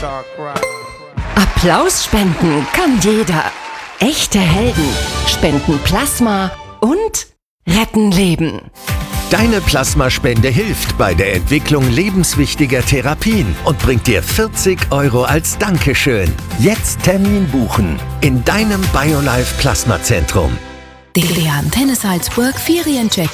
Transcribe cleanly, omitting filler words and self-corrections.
Applaus spenden kann jeder. Echte Helden spenden Plasma und retten Leben. Deine Plasmaspende hilft bei der Entwicklung lebenswichtiger Therapien und bringt dir 40 € als Dankeschön. Jetzt Termin buchen in deinem BioLife Plasmazentrum. Der Antenne Salzburg Feriencheck